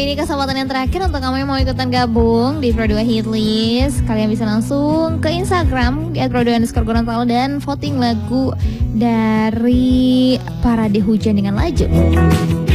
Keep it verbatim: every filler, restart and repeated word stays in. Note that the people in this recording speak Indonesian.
Ini kesempatan yang terakhir untuk kamu yang mau ikutan gabung di Pro dua Hitlist. Kalian bisa langsung ke Instagram di at pro dua underscore Gorontalo dan voting lagu dari Parade Hujan dengan Laju.